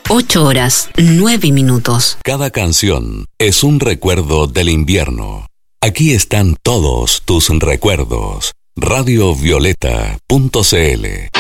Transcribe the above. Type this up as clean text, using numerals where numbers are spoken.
8 horas, 9 minutos. Cada canción es un recuerdo del invierno. Aquí están todos tus recuerdos. Radiovioleta.cl